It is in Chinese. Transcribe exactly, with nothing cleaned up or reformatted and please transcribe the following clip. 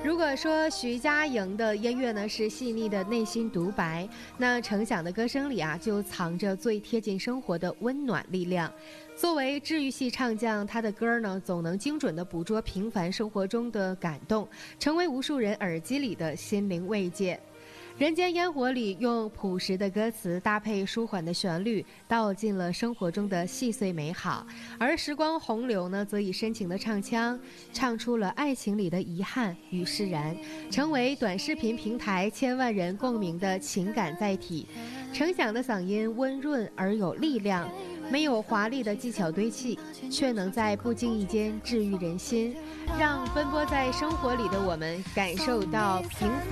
如果说徐佳莹的音乐呢是细腻的内心独白，那程响的歌声里啊就藏着最贴近生活的温暖力量。作为治愈系唱将，他的歌呢总能精准地捕捉平凡生活中的感动，成为无数人耳机里的心灵慰藉。人间烟火里用朴实的歌词搭配舒缓的旋律，道尽了生活中的细碎美好。而时光洪流呢，则以深情的唱腔唱出了爱情里的遗憾与释然，成为短视频平台千万人共鸣的情感载体。程响的嗓音温润而有力量，没有华丽的技巧堆砌，却能在不经意间治愈人心，让奔波在生活里的我们感受到平凡